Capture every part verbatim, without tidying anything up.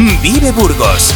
Vive Burgos.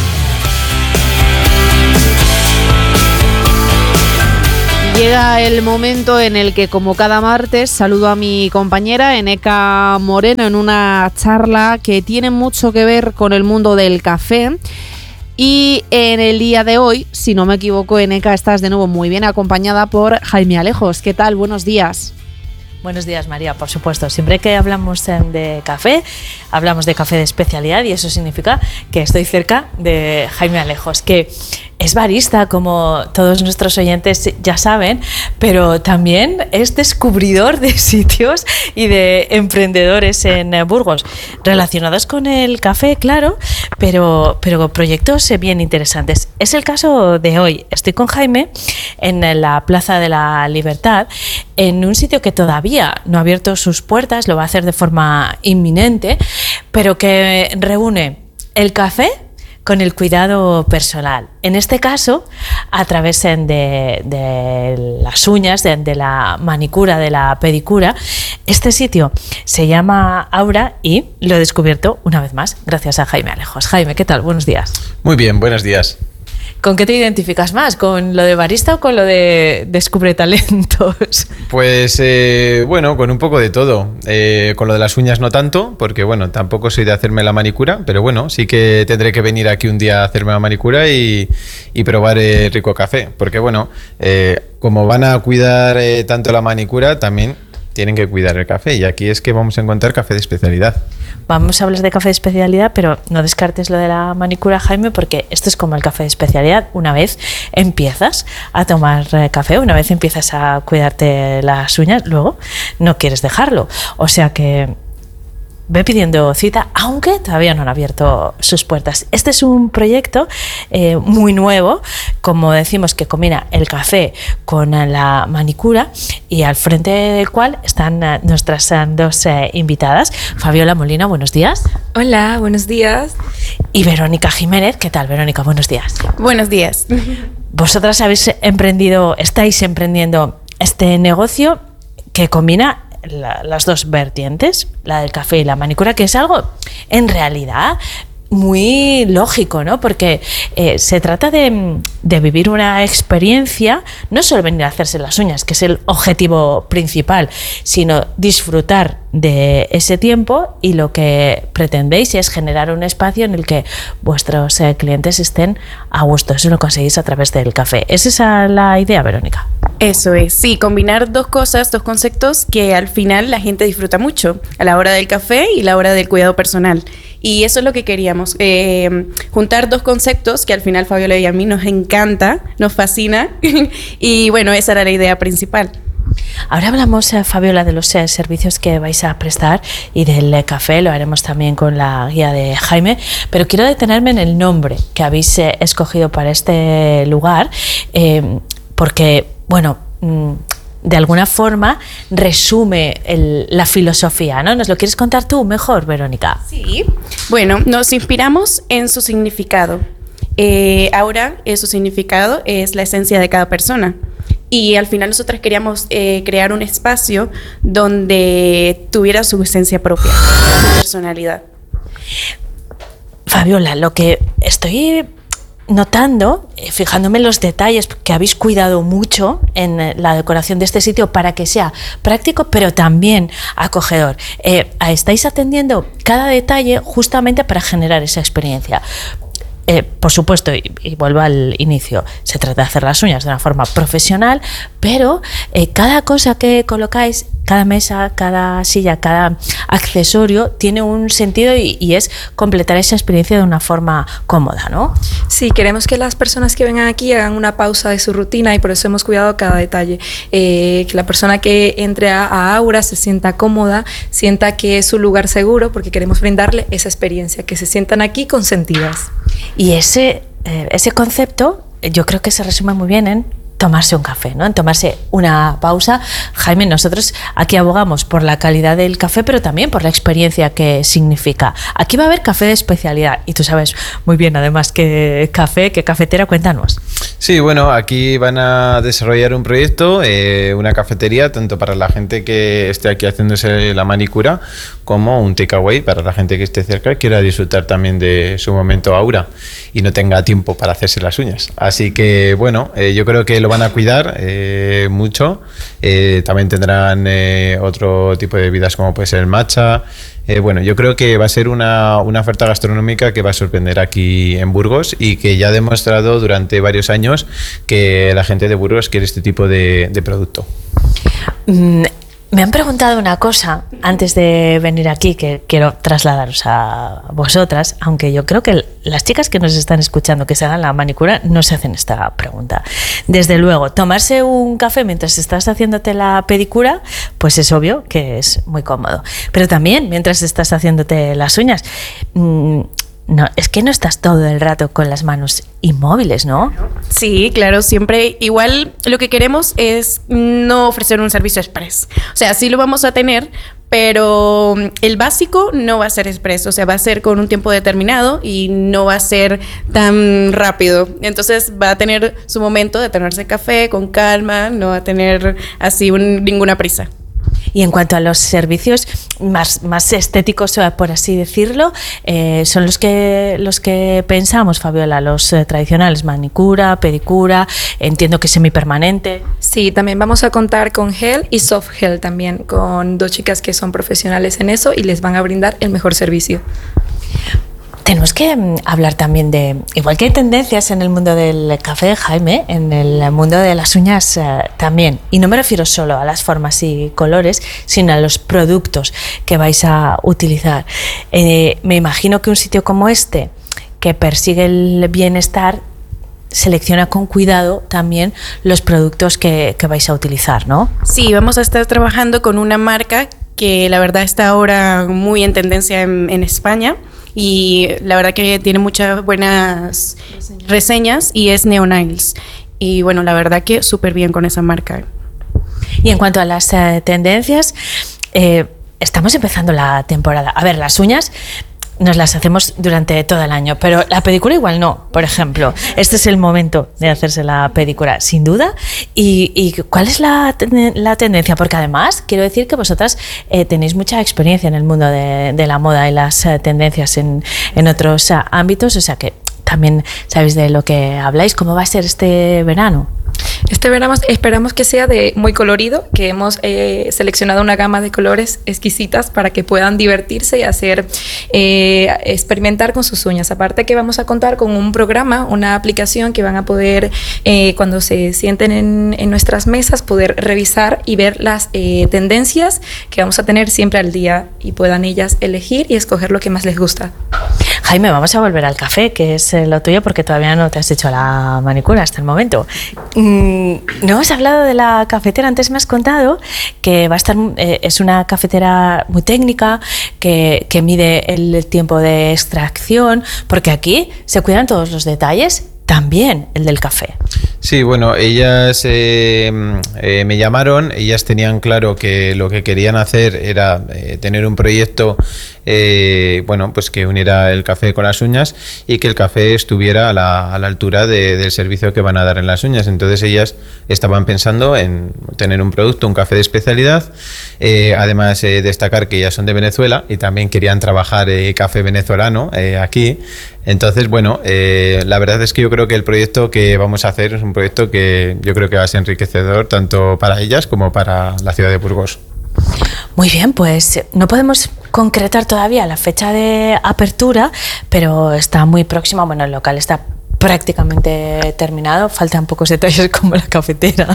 Llega el momento en el que, como cada martes, saludo a mi compañera Eneca Moreno en una charla que tiene mucho que ver con el mundo del café. Y en el día de hoy, si no me equivoco, Eneca, estás de nuevo muy bien acompañada por Jaime Alejos. ¿Qué tal? Buenos días. Buenos días, María, por supuesto. Siempre que hablamos de café, hablamos de café de especialidad y eso significa que estoy cerca de Jaime Alejos, que es barista, como todos nuestros oyentes ya saben, pero también es descubridor de sitios y de emprendedores en Burgos relacionados con el café, claro, pero, pero proyectos bien interesantes. Es el caso de hoy. Estoy con Jaime en la Plaza de la Libertad, en un sitio que todavía no ha abierto sus puertas, lo va a hacer de forma inminente, pero que reúne el café con el cuidado personal. En este caso, a través de, de las uñas, de, de la manicura, de la pedicura. Este sitio se llama Aura y lo he descubierto una vez más gracias a Jaime Alejos. Jaime, ¿qué tal? Buenos días. Muy bien, buenos días. ¿Con qué te identificas más? ¿Con lo de barista o con lo de descubre talentos? Pues eh, bueno, con un poco de todo. Eh, con lo de las uñas no tanto, porque bueno, tampoco soy de hacerme la manicura, pero bueno, sí que tendré que venir aquí un día a hacerme la manicura y, y probar el rico café. Porque bueno, eh, como van a cuidar eh, tanto la manicura, también tienen que cuidar el café. Y aquí es que vamos a encontrar café de especialidad. Vamos a hablar de café de especialidad, pero no descartes lo de la manicura, Jaime, porque esto es como el café de especialidad. Una vez empiezas a tomar café, una vez empiezas a cuidarte las uñas, luego no quieres dejarlo. O sea que ve pidiendo cita, aunque todavía no han abierto sus puertas. Este es un proyecto eh, muy nuevo, como decimos, que combina el café con la manicura y al frente del cual están uh, nuestras uh, dos uh, invitadas. Fabiola Molina, buenos días. Hola, buenos días. Y Verónica Jiménez, ¿qué tal, Verónica? Buenos días. Buenos días. Vosotras habéis emprendido, estáis emprendiendo este negocio que combina La, las dos vertientes, la del café y la manicura, que es algo en realidad muy lógico, ¿no? Porque eh, se trata de, de vivir una experiencia, no solo venir a hacerse las uñas, que es el objetivo principal, sino disfrutar de ese tiempo, y lo que pretendéis es generar un espacio en el que vuestros eh, clientes estén a gusto. Eso lo conseguís a través del café. ¿Es esa la idea, Verónica? Eso es, sí, combinar dos cosas, dos conceptos que al final la gente disfruta mucho, a la hora del café y la hora del cuidado personal. Y eso es lo que queríamos, eh, juntar dos conceptos que al final Fabiola y a mí nos encanta, nos fascina, y bueno, esa era la idea principal. Ahora hablamos, eh, Fabiola, de los eh, servicios que vais a prestar y del eh, café, lo haremos también con la guía de Jaime, pero quiero detenerme en el nombre que habéis eh, escogido para este lugar, eh, porque, bueno, mmm, de alguna forma resume el, la filosofía, ¿no? ¿Nos lo quieres contar tú mejor, Verónica? Sí, bueno, nos inspiramos en su significado. Eh, Aura, eh, su significado es la esencia de cada persona. Y al final nosotros queríamos eh, crear un espacio donde tuviera su esencia propia, su personalidad. Fabiola, lo que estoy notando, eh, fijándome en los detalles, que habéis cuidado mucho en eh, la decoración de este sitio para que sea práctico, pero también acogedor. Eh, estáis atendiendo cada detalle justamente para generar esa experiencia. Eh, por supuesto, y, y vuelvo al inicio, se trata de hacer las uñas de una forma profesional, pero eh, cada cosa que colocáis, cada mesa, cada silla, cada accesorio tiene un sentido y, y es completar esa experiencia de una forma cómoda, ¿no? Sí, queremos que las personas que vengan aquí hagan una pausa de su rutina y por eso hemos cuidado cada detalle. Eh, que la persona que entre a, a Aura se sienta cómoda, sienta que es su lugar seguro, porque queremos brindarle esa experiencia, que se sientan aquí consentidas. Y ese, eh, ese concepto yo creo que se resume muy bien en tomarse un café, ¿no? En tomarse una pausa. Jaime, nosotros aquí abogamos por la calidad del café, pero también por la experiencia que significa. Aquí va a haber café de especialidad y tú sabes muy bien, además, qué café, qué cafetera, cuéntanos. Sí, bueno, aquí van a desarrollar un proyecto, eh, una cafetería, tanto para la gente que esté aquí haciéndose la manicura, como un takeaway para la gente que esté cerca y quiera disfrutar también de su momento aura y no tenga tiempo para hacerse las uñas. Así que, bueno, eh, yo creo que lo van a cuidar eh, mucho. Eh, también tendrán eh, otro tipo de bebidas como puede ser el matcha. Eh, bueno, yo creo que va a ser una, una oferta gastronómica que va a sorprender aquí en Burgos y que ya ha demostrado durante varios años que la gente de Burgos quiere este tipo de, de producto. Mm. Me han preguntado una cosa antes de venir aquí que quiero trasladaros a vosotras, aunque yo creo que las chicas que nos están escuchando que se hagan la manicura no se hacen esta pregunta. Desde luego, tomarse un café mientras estás haciéndote la pedicura, pues es obvio que es muy cómodo. Pero también mientras estás haciéndote las uñas, mmm, no, es que no estás todo el rato con las manos inmóviles, ¿no? Sí, claro, siempre. Igual lo que queremos es no ofrecer un servicio express. O sea, sí lo vamos a tener, pero el básico no va a ser express. O sea, va a ser con un tiempo determinado y no va a ser tan rápido. Entonces va a tener su momento de tomarse café con calma, no va a tener así un, ninguna prisa. Y en cuanto a los servicios más, más estéticos, por así decirlo, eh, son los que los que pensamos, Fabiola, los eh, tradicionales, manicura, pedicura, entiendo que semipermanente. Sí, también vamos a contar con gel y soft gel también, con dos chicas que son profesionales en eso y les van a brindar el mejor servicio. Tenemos que hablar también de, igual que hay tendencias en el mundo del café, Jaime, en el mundo de las uñas eh, también. Y no me refiero solo a las formas y colores, sino a los productos que vais a utilizar. Eh, me imagino que un sitio como este, que persigue el bienestar, selecciona con cuidado también los productos que, que vais a utilizar, ¿no? Sí, vamos a estar trabajando con una marca que la verdad está ahora muy en tendencia en, en España. Y la verdad que tiene muchas buenas reseñas, reseñas y es Neonails. Y bueno, la verdad que súper bien con esa marca. Y en cuanto a las eh, tendencias, eh, estamos empezando la temporada. A ver, las uñas nos las hacemos durante todo el año, pero la pedicura igual no, por ejemplo. Este es el momento de hacerse la pedicura, sin duda. ¿Y, y cuál es la, la tendencia? Porque además, quiero decir que vosotras eh, tenéis mucha experiencia en el mundo de, de la moda y las eh, tendencias en, en otros uh, ámbitos, o sea que también sabéis de lo que habláis. ¿Cómo va a ser este verano? Este verano esperamos que sea de muy colorido, que hemos eh, seleccionado una gama de colores exquisitas para que puedan divertirse y hacer eh, experimentar con sus uñas. Aparte que vamos a contar con un programa, una aplicación que van a poder, eh, cuando se sienten en, en nuestras mesas, poder revisar y ver las eh, tendencias que vamos a tener siempre al día y puedan ellas elegir y escoger lo que más les gusta. Jaime, vamos a volver al café, que es lo tuyo, porque todavía no te has hecho la manicura hasta el momento. No hemos hablado de la cafetera. Antes me has contado que va a estar, eh, es una cafetera muy técnica, que, que mide el tiempo de extracción, porque aquí se cuidan todos los detalles, también el del café. Sí, bueno, ellas eh, eh, me llamaron, ellas tenían claro que lo que querían hacer era eh, tener un proyecto eh, bueno, pues que uniera el café con las uñas y que el café estuviera a la, a la altura de, del servicio que van a dar en las uñas. Entonces ellas estaban pensando en tener un producto, un café de especialidad. Eh, además, eh, destacar que ellas son de Venezuela y también querían trabajar eh, café venezolano eh, aquí. Entonces, bueno, eh, la verdad es que yo creo que el proyecto que vamos a hacer es un proyecto que yo creo que va a ser enriquecedor tanto para ellas como para la ciudad de Burgos. Muy bien, pues no podemos concretar todavía la fecha de apertura, pero está muy próxima. Bueno, el local está prácticamente terminado, faltan pocos detalles como la cafetera.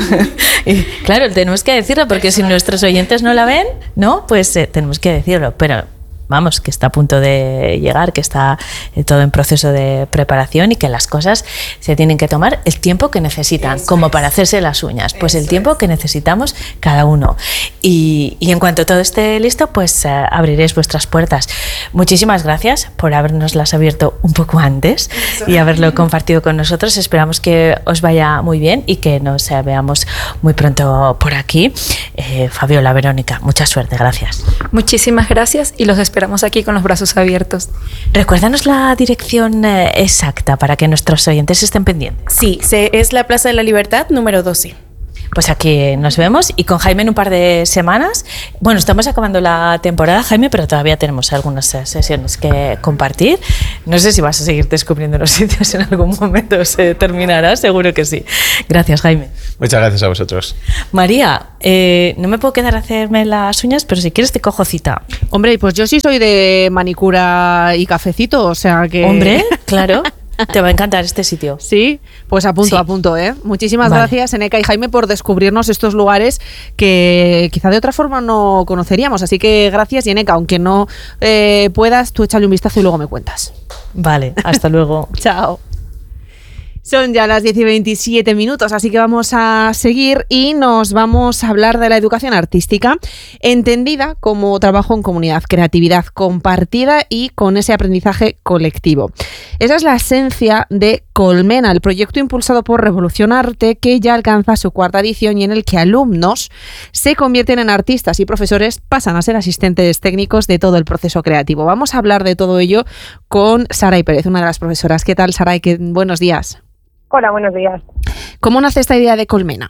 Y claro, tenemos que decirlo porque si nuestros oyentes no la ven, no, pues eh, tenemos que decirlo, pero vamos, que está a punto de llegar, que está eh, todo en proceso de preparación y que las cosas se tienen que tomar el tiempo que necesitan, Eso como es. Para hacerse las uñas, pues Eso el tiempo es. Que necesitamos cada uno. Y, y en cuanto todo esté listo, pues eh, abriréis vuestras puertas. Muchísimas gracias por habernoslas abierto un poco antes Eso. Y haberlo compartido con nosotros. Esperamos que os vaya muy bien y que nos eh, veamos muy pronto por aquí. Eh, Fabiola, Verónica, mucha suerte, gracias. Muchísimas gracias y los esperamos aquí con los brazos abiertos. Recuérdanos la dirección eh, exacta para que nuestros oyentes estén pendientes. Sí, se, es la Plaza de la Libertad número doce. Pues aquí nos vemos y con Jaime en un par de semanas. Bueno, estamos acabando la temporada, Jaime, pero todavía tenemos algunas sesiones que compartir. No sé si vas a seguir descubriendo los sitios en algún momento, se terminará, seguro que sí. Gracias, Jaime. Muchas gracias a vosotros. María, eh, no me puedo quedar a hacerme las uñas, pero si quieres te cojo cita. Hombre, pues yo sí soy de manicura y cafecito, o sea que... Hombre, claro. Te va a encantar este sitio. Sí, pues a punto, sí. a punto, ¿eh? Muchísimas vale. gracias, Eneca y Jaime, por descubrirnos estos lugares que quizá de otra forma no conoceríamos. Así que gracias, y Eneca, aunque no eh, puedas, tú échale un vistazo y luego me cuentas. Vale, hasta luego. Chao. Son ya las diez y veintisiete minutos, así que vamos a seguir y nos vamos a hablar de la educación artística, entendida como trabajo en comunidad, creatividad compartida y con ese aprendizaje colectivo. Esa es la esencia de Colmena, el proyecto impulsado por Revolución Arte, que ya alcanza su cuarta edición y en el que alumnos se convierten en artistas y profesores pasan a ser asistentes técnicos de todo el proceso creativo. Vamos a hablar de todo ello con Saray Pérez, una de las profesoras. ¿Qué tal, Saray? ¿Qué, buenos días. Hola, buenos días. ¿Cómo nace esta idea de Colmena?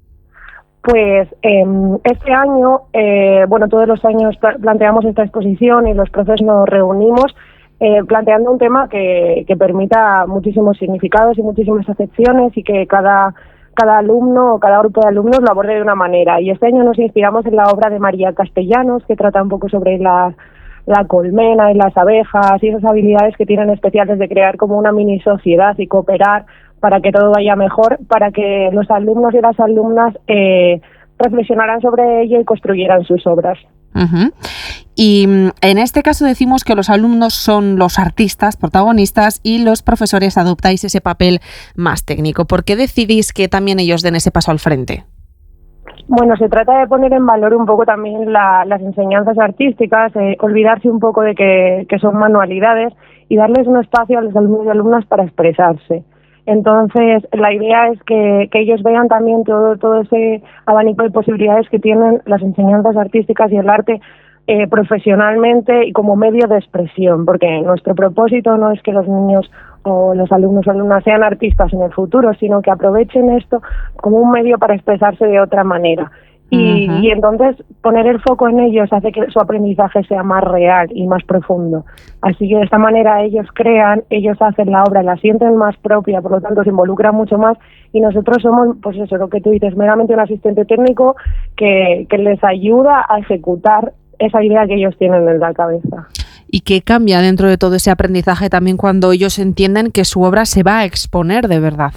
Pues eh, este año, eh, bueno, todos los años planteamos esta exposición y los profes nos reunimos eh, planteando un tema que, que permita muchísimos significados y muchísimas acepciones y que cada, cada alumno o cada grupo de alumnos lo aborde de una manera. Y este año nos inspiramos en la obra de María Castellanos, que trata un poco sobre la, la colmena y las abejas y esas habilidades que tienen especiales de crear como una mini sociedad y cooperar para que todo vaya mejor, para que los alumnos y las alumnas eh, reflexionaran sobre ello y construyeran sus obras. Uh-huh. Y en este caso decimos que los alumnos son los artistas, protagonistas, y los profesores adoptáis ese papel más técnico. ¿Por qué decidís que también ellos den ese paso al frente? Bueno, se trata de poner en valor un poco también la, las enseñanzas artísticas, eh, olvidarse un poco de que, que son manualidades y darles un espacio a los alumnos y alumnas para expresarse. Entonces, la idea es que, que ellos vean también todo, todo ese abanico de posibilidades que tienen las enseñanzas artísticas y el arte eh, profesionalmente y como medio de expresión, porque nuestro propósito no es que los niños o los alumnos o alumnas sean artistas en el futuro, sino que aprovechen esto como un medio para expresarse de otra manera. Y, uh-huh. y entonces poner el foco en ellos hace que su aprendizaje sea más real y más profundo. Así que de esta manera ellos crean, ellos hacen la obra, la sienten más propia, por lo tanto se involucran mucho más y nosotros somos, pues eso, lo que tú dices, meramente un asistente técnico que, que les ayuda a ejecutar esa idea que ellos tienen en la cabeza. ¿Y qué cambia dentro de todo ese aprendizaje también cuando ellos entienden que su obra se va a exponer de verdad?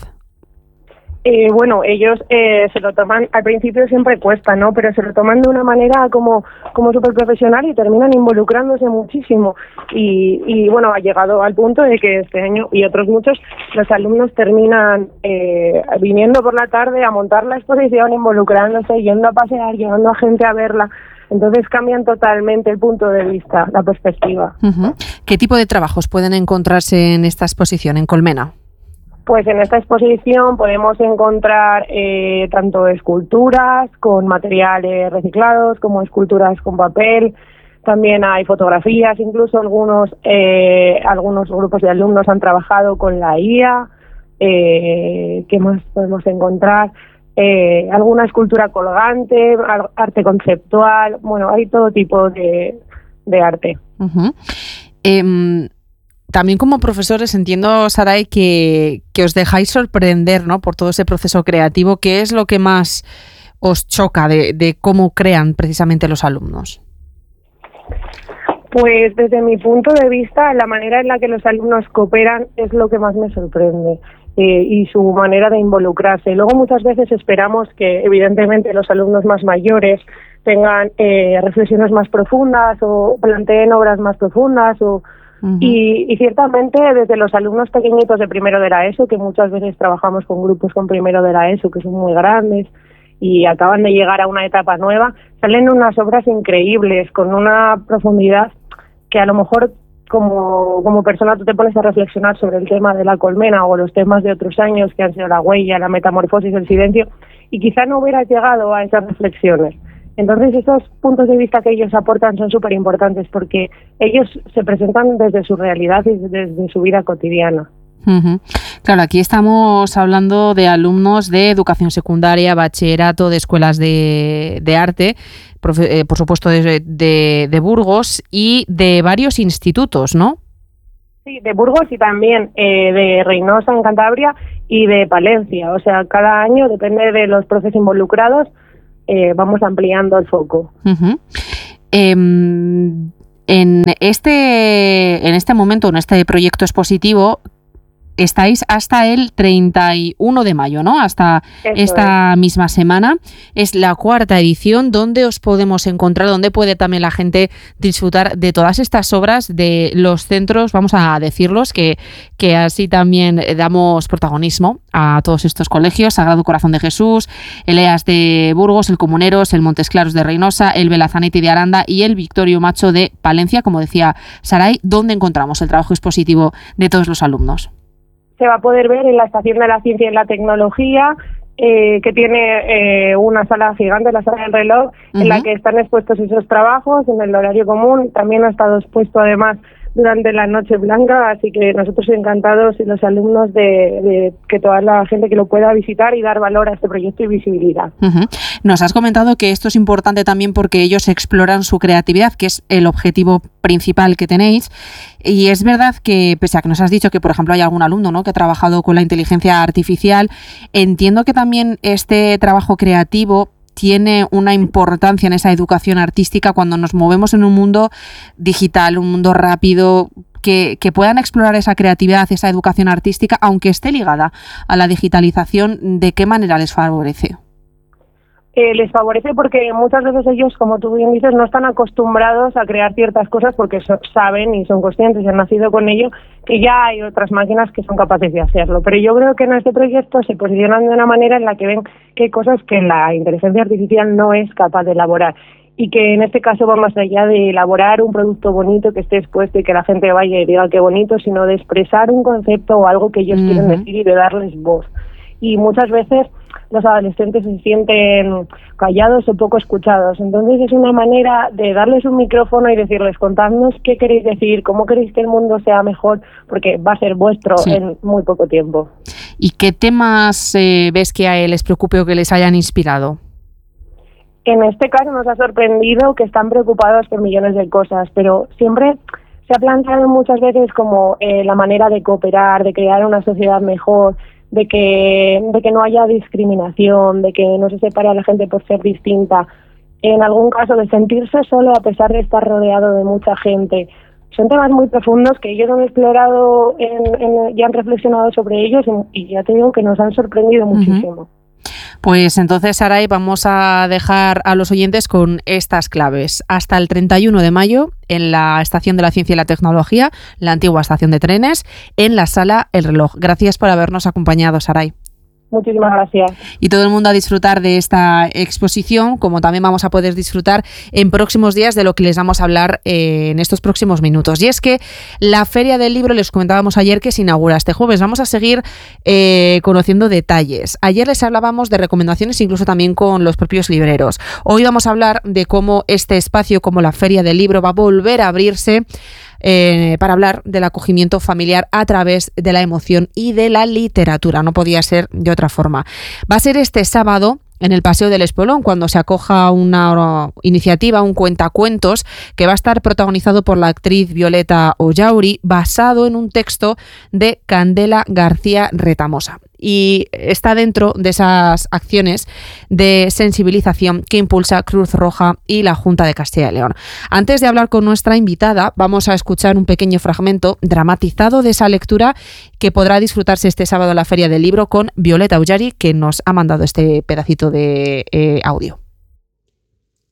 Eh, bueno, ellos eh, se lo toman, al principio siempre cuesta, ¿no? Pero se lo toman de una manera como, como súper profesional y terminan involucrándose muchísimo. Y, y bueno, ha llegado al punto de que este año y otros muchos, los alumnos terminan eh, viniendo por la tarde a montar la exposición, involucrándose, yendo a pasear, llevando a gente a verla. Entonces cambian totalmente el punto de vista, la perspectiva. Uh-huh. ¿Qué tipo de trabajos pueden encontrarse en esta exposición en Colmena? Pues en esta exposición podemos encontrar eh, tanto esculturas con materiales reciclados como esculturas con papel. También hay fotografías, incluso algunos eh, algunos grupos de alumnos han trabajado con la I A. Eh, ¿Qué más podemos encontrar? Eh, alguna escultura colgante, arte conceptual. Bueno, hay todo tipo de, de arte. Uh-huh. Eh, También como profesores entiendo, Saray, que, que os dejáis sorprender, ¿no?, por todo ese proceso creativo. ¿Qué es lo que más os choca de, de cómo crean precisamente los alumnos? Pues desde mi punto de vista, la manera en la que los alumnos cooperan es lo que más me sorprende. Eh, y su manera de involucrarse. Luego muchas veces esperamos que evidentemente los alumnos más mayores tengan eh, reflexiones más profundas o planteen obras más profundas o uh-huh. y, y ciertamente desde los alumnos pequeñitos de primero de la ESO, que muchas veces trabajamos con grupos con primero de la ESO que son muy grandes y acaban de llegar a una etapa nueva, salen unas obras increíbles con una profundidad que a lo mejor como, como persona tú te pones a reflexionar sobre el tema de la colmena o los temas de otros años que han sido la huella, la metamorfosis, el silencio, y quizá no hubieras llegado a esas reflexiones. Entonces esos puntos de vista que ellos aportan son súper importantes porque ellos se presentan desde su realidad y desde su vida cotidiana. Uh-huh. Claro, aquí estamos hablando de alumnos de educación secundaria, bachillerato, de escuelas de, de arte, profe, eh, por supuesto de, de, de Burgos y de varios institutos, ¿no? Sí, de Burgos y también eh, de Reynosa en Cantabria y de Palencia. O sea, cada año, depende de los profes involucrados, eh, vamos ampliando el foco. Uh-huh. Eh, en este, en este momento, en este proyecto expositivo, estáis hasta el treinta y uno de mayo, ¿no? Hasta Eso esta es. misma semana. Es la cuarta edición. ¿Dónde os podemos encontrar? ¿Dónde puede también la gente disfrutar de todas estas obras de los centros, vamos a decirlos, que, que así también damos protagonismo a todos estos colegios? Sagrado Corazón de Jesús, el E A S de Burgos, el Comuneros, el Montes Claros de Reynosa, el Belazanetti de Aranda y el Victorio Macho de Palencia. Como decía Saray, ¿dónde encontramos el trabajo expositivo de todos los alumnos? Se va a poder ver en la Estación de la Ciencia y la Tecnología, eh, que tiene eh, una sala gigante, la sala del reloj, uh-huh. en la que están expuestos esos trabajos en el horario común. También ha estado expuesto además durante la Noche Blanca, así que nosotros encantados y los alumnos de, de que toda la gente que lo pueda visitar y dar valor a este proyecto y visibilidad. Uh-huh. Nos has comentado que esto es importante también porque ellos exploran su creatividad, que es el objetivo principal que tenéis, y es verdad que, pese a que nos has dicho que, por ejemplo, hay algún alumno, ¿no?, que ha trabajado con la inteligencia artificial, entiendo que también este trabajo creativo tiene una importancia en esa educación artística cuando nos movemos en un mundo digital, un mundo rápido, que, que puedan explorar esa creatividad, esa educación artística, aunque esté ligada a la digitalización. ¿De qué manera les favorece? Eh, les favorece porque muchas veces ellos, como tú bien dices, no están acostumbrados a crear ciertas cosas porque so, saben y son conscientes y han nacido con ello, que ya hay otras máquinas que son capaces de hacerlo. Pero yo creo que en este proyecto se posicionan de una manera en la que ven que hay cosas que la inteligencia artificial no es capaz de elaborar y que en este caso va más allá de elaborar un producto bonito que esté expuesto y que la gente vaya y diga qué bonito, sino de expresar un concepto o algo que ellos uh-huh. quieren decir y de darles voz. Y muchas veces los adolescentes se sienten callados o poco escuchados. Entonces es una manera de darles un micrófono y decirles, contadnos qué queréis decir, cómo queréis que el mundo sea mejor, porque va a ser vuestro sí. en muy poco tiempo. ¿Y qué temas eh, ves que a él les preocupe o que les hayan inspirado? En este caso nos ha sorprendido que están preocupados por millones de cosas, pero siempre se ha planteado muchas veces como eh, la manera de cooperar, de crear una sociedad mejor, de que de que no haya discriminación, de que no se separe a la gente por ser distinta, en algún caso de sentirse solo a pesar de estar rodeado de mucha gente. Son temas muy profundos que ellos han explorado en, en, y han reflexionado sobre ellos y, y ya te digo que nos han sorprendido uh-huh. muchísimo. Pues entonces, Saray, vamos a dejar a los oyentes con estas claves. Hasta el treinta y uno de mayo, en la Estación de la Ciencia y la Tecnología, la antigua estación de trenes, en la Sala El Reloj. Gracias por habernos acompañado, Saray. Muchísimas gracias. Y todo el mundo a disfrutar de esta exposición, como también vamos a poder disfrutar en próximos días de lo que les vamos a hablar eh, en estos próximos minutos. Y es que la Feria del Libro, les comentábamos ayer que se inaugura este jueves. Vamos a seguir eh, conociendo detalles. Ayer les hablábamos de recomendaciones, incluso también con los propios libreros. Hoy vamos a hablar de cómo este espacio, como la Feria del Libro, va a volver a abrirse Eh, para hablar del acogimiento familiar a través de la emoción y de la literatura. No podía ser de otra forma. Va a ser este sábado en el Paseo del Espolón, cuando se acoja una iniciativa, un cuentacuentos, que va a estar protagonizado por la actriz Violeta Ollauri, basado en un texto de Candela García Retamosa. Y está dentro de esas acciones de sensibilización que impulsa Cruz Roja y la Junta de Castilla y León. Antes de hablar con nuestra invitada, vamos a escuchar un pequeño fragmento dramatizado de esa lectura que podrá disfrutarse este sábado en la Feria del Libro con Violeta Ollauri, que nos ha mandado este pedacito de eh, audio.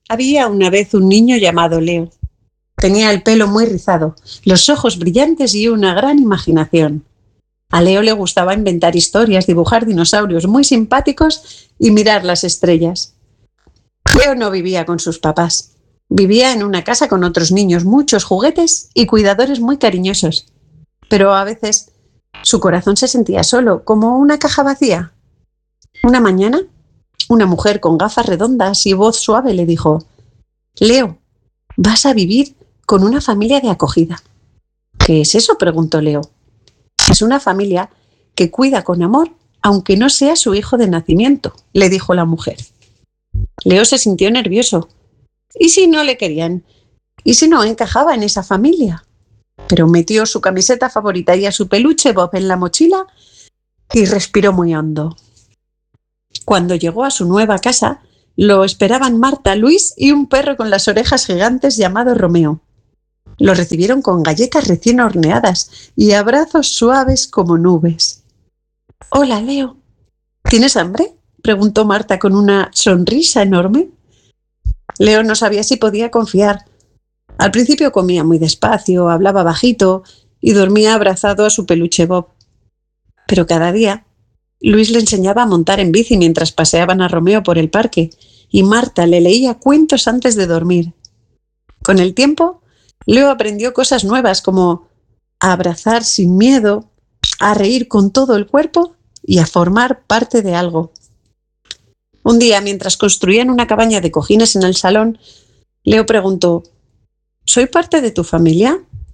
Había una vez un niño llamado Leo. Tenía el pelo muy rizado, los ojos brillantes y una gran imaginación. A Leo le gustaba inventar historias, dibujar dinosaurios muy simpáticos y mirar las estrellas. Leo no vivía con sus papás. Vivía en una casa con otros niños, muchos juguetes y cuidadores muy cariñosos. Pero a veces su corazón se sentía solo, como una caja vacía. Una mañana, una mujer con gafas redondas y voz suave le dijo: «Leo, vas a vivir con una familia de acogida». «¿Qué es eso?», preguntó Leo. «Es una familia que cuida con amor, aunque no sea su hijo de nacimiento», le dijo la mujer. Leo se sintió nervioso. ¿Y si no le querían? ¿Y si no encajaba en esa familia? Pero metió su camiseta favorita y a su peluche Bob en la mochila y respiró muy hondo. Cuando llegó a su nueva casa, lo esperaban Marta, Luis y un perro con las orejas gigantes llamado Romeo. Lo recibieron con galletas recién horneadas y abrazos suaves como nubes. «Hola, Leo. ¿Tienes hambre?», preguntó Marta con una sonrisa enorme. Leo no sabía si podía confiar. Al principio comía muy despacio, hablaba bajito y dormía abrazado a su peluche Bob. Pero cada día Luis le enseñaba a montar en bici mientras paseaban a Romeo por el parque y Marta le leía cuentos antes de dormir. Con el tiempo, Leo aprendió cosas nuevas como a abrazar sin miedo, a reír con todo el cuerpo y a formar parte de algo. Un día, mientras construían una cabaña de cojines en el salón, Leo preguntó: «¿Soy parte de tu familia?».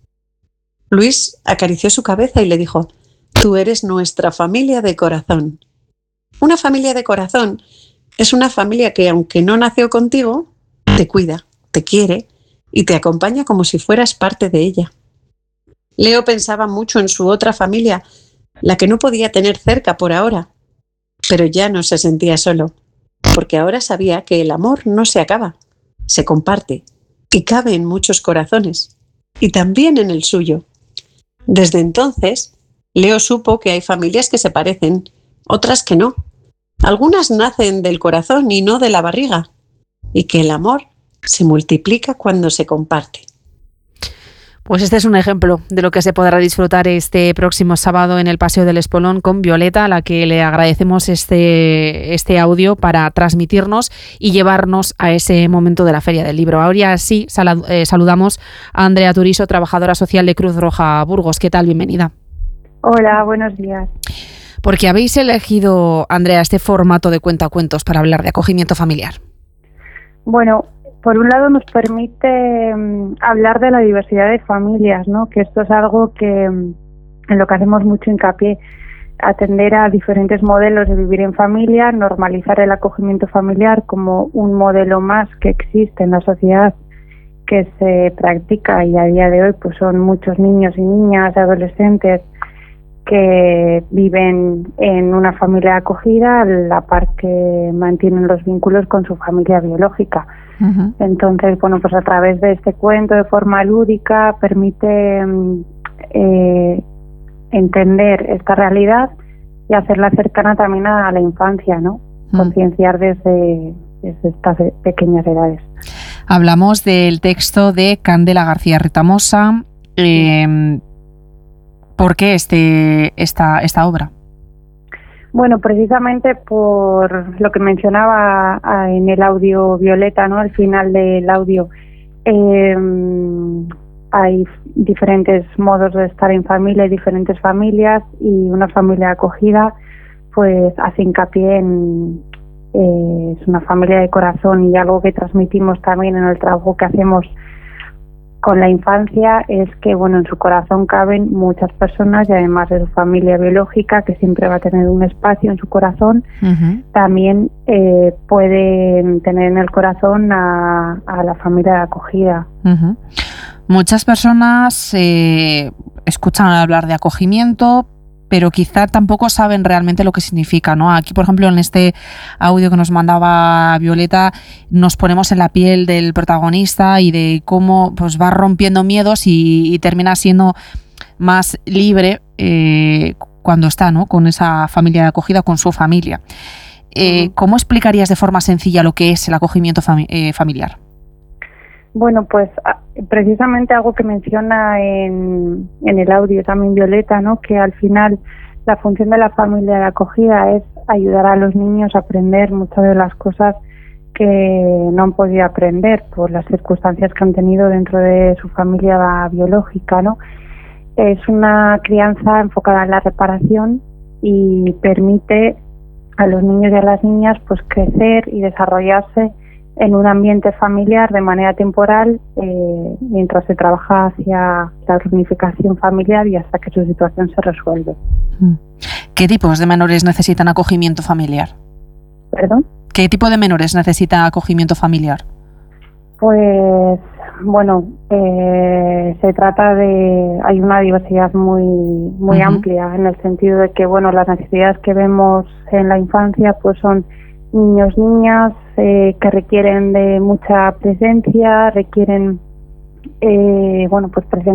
Luis acarició su cabeza y le dijo: «Tú eres nuestra familia de corazón». Una familia de corazón es una familia que, aunque no nació contigo, te cuida, te quiere y te acompaña como si fueras parte de ella. Leo pensaba mucho en su otra familia, la que no podía tener cerca por ahora, pero ya no se sentía solo, porque ahora sabía que el amor no se acaba, se comparte y cabe en muchos corazones, y también en el suyo. Desde entonces, Leo supo que hay familias que se parecen, otras que no. Algunas nacen del corazón y no de la barriga, y que el amor se multiplica cuando se comparte. Pues este es un ejemplo de lo que se podrá disfrutar este próximo sábado en el Paseo del Espolón con Violeta, a la que le agradecemos este, este audio para transmitirnos y llevarnos a ese momento de la Feria del Libro. Ahora sí, sal, eh, saludamos a Andrea Turiso, trabajadora social de Cruz Roja Burgos. ¿Qué tal? Bienvenida. Hola, buenos días. ¿Por qué habéis elegido, Andrea, este formato de cuentacuentos para hablar de acogimiento familiar? Bueno, por un lado nos permite um, hablar de la diversidad de familias, ¿no? Que esto es algo que um, en lo que hacemos mucho hincapié, atender a diferentes modelos de vivir en familia, normalizar el acogimiento familiar como un modelo más que existe en la sociedad, que se practica, y a día de hoy pues son muchos niños y niñas, adolescentes que viven en una familia de acogida, a la par que mantienen los vínculos con su familia biológica. Uh-huh. Entonces, bueno, pues a través de este cuento de forma lúdica permite eh, entender esta realidad y hacerla cercana también a la infancia, ¿no? Uh-huh. Concienciar desde, desde estas pequeñas edades. Hablamos del texto de Candela García Retamosa. Eh, ¿Por qué este, esta, esta obra? Bueno, precisamente por lo que mencionaba en el audio Violeta, ¿no? Al final del audio, eh, hay diferentes modos de estar en familia y diferentes familias, y una familia acogida pues hace hincapié en eh, es una familia de corazón, y algo que transmitimos también en el trabajo que hacemos con la infancia es que, bueno, en su corazón caben muchas personas, y además de su familia biológica, que siempre va a tener un espacio en su corazón, uh-huh. también eh, pueden tener en el corazón a, a la familia de acogida. Uh-huh. Muchas personas eh, escuchan hablar de acogimiento, pero quizá tampoco saben realmente lo que significa, ¿no? Aquí, por ejemplo, en este audio que nos mandaba Violeta, nos ponemos en la piel del protagonista y de cómo pues va rompiendo miedos y, y termina siendo más libre eh, cuando está, ¿no? Con esa familia de acogida, con su familia. Eh, ¿Cómo explicarías de forma sencilla lo que es el acogimiento fami- eh, familiar? Bueno, pues precisamente algo que menciona en, en el audio también Violeta, ¿no? Que al final la función de la familia de acogida es ayudar a los niños a aprender muchas de las cosas que no han podido aprender por las circunstancias que han tenido dentro de su familia biológica, ¿no? Es una crianza enfocada en la reparación y permite a los niños y a las niñas pues crecer y desarrollarse en un ambiente familiar de manera temporal eh, mientras se trabaja hacia la reunificación familiar y hasta que su situación se resuelve. ¿Qué tipos de menores necesitan acogimiento familiar? ¿Perdón? ¿Qué tipo de menores necesita acogimiento familiar? Pues, bueno, eh, se trata de... hay una diversidad muy muy uh-huh. amplia, en el sentido de que, bueno, las necesidades que vemos en la infancia pues son niños, niñas, eh, que requieren de mucha presencia, requieren, eh, bueno, pues presencia